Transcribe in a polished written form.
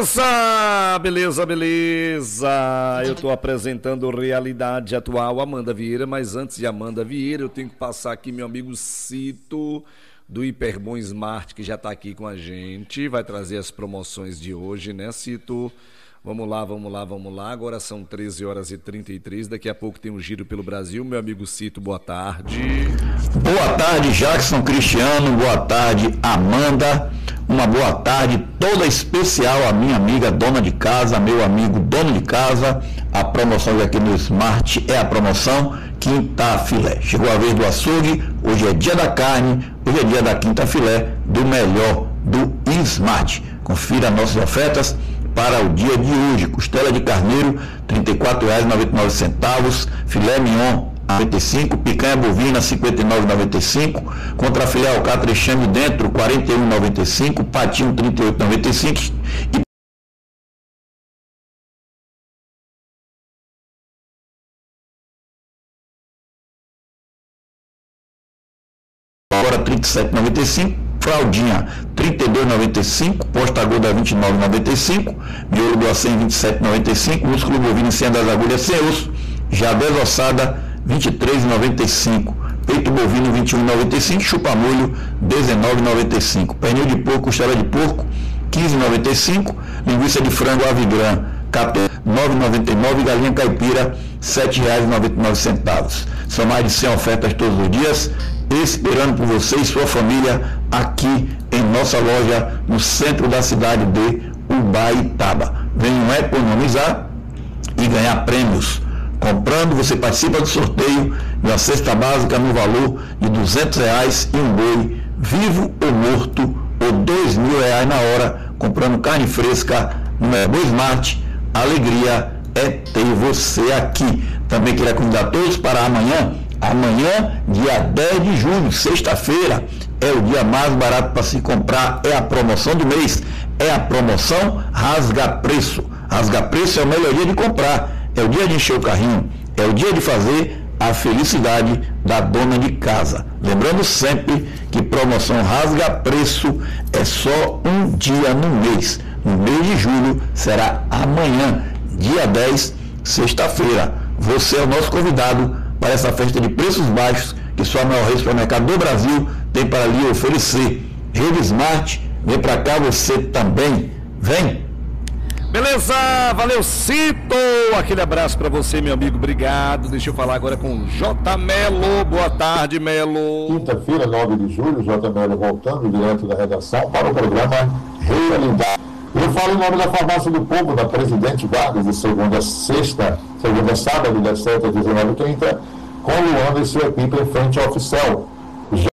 Beleza, beleza. Eu estou apresentando Realidade Atual, Amanda Vieira, mas antes de Amanda Vieira, eu tenho que passar aqui meu amigo Cito, do Hiperbom Smart, que já está aqui com a gente, vai trazer as promoções de hoje, né, Cito? Vamos lá. Agora são 13h33, daqui a pouco tem um giro pelo Brasil. Meu amigo Cito, boa tarde. Boa tarde, Jackson Cristiano, boa tarde, Amanda. Uma boa tarde toda especial à minha amiga dona de casa, meu amigo dono de casa. A promoção aqui no Smart é a promoção Quinta Filé. Chegou a vez do açougue, hoje é dia da carne, hoje é dia da Quinta Filé, do melhor do Smart. Confira nossas ofertas para o dia de hoje: costela de carneiro R$ 34,99, filé mignon 95, picanha bovina R$ 59,95, contra filé alcatra chame dentro R$ 41,95, patinho R$ 38,95 e agora R$ 37,95, fraldinha R$ 32,95, posta aguda R$ 29,95, miolo do acém R$ 27,95, músculo bovino sem das agulhas sem osso, já desossada R$ 23,95, peito bovino R$ 21,95, chupa-molho R$ 19,95, pernil de porco, costela de porco R$ 15,95, linguiça de frango avigrã R$ 9,99, galinha caipira R$ 7,99. São mais de 100 ofertas todos os dias, esperando por você e sua família aqui em nossa loja no centro da cidade de Ubaitaba. Venham economizar e ganhar prêmios. Comprando, você participa do sorteio de uma cesta básica no valor de R$ 200 e um boi vivo ou morto, ou R$ 2.000 na hora, comprando carne fresca no Boi Smart. Alegria é ter você aqui. Também queria convidar todos para amanhã, dia 10 de julho, sexta-feira, é o dia mais barato para se comprar, é a promoção do mês, é a promoção Rasga Preço. Rasga Preço é o melhor dia de comprar, é o dia de encher o carrinho, é o dia de fazer a felicidade da dona de casa. Lembrando sempre que promoção Rasga Preço é só um dia no mês. No mês de julho será amanhã, dia 10, sexta-feira. Você é o nosso convidado para essa festa de preços baixos que só a maior rede de supermercado do Brasil tem para lhe oferecer. Rede Smart, vem para cá você também. Vem! Beleza, valeu Cito, aquele abraço para você, meu amigo, obrigado. Deixa eu falar agora com J. Melo, boa tarde, Melo. Quinta-feira, 9 de julho, J. Melo voltando direto da redação para o programa Realidade. Eu falo em nome da Farmácia do Povo, da Presidente Vargas, de segunda a sábado, das 7 às 19h30, com Luanda e sua equipe em frente ao oficial.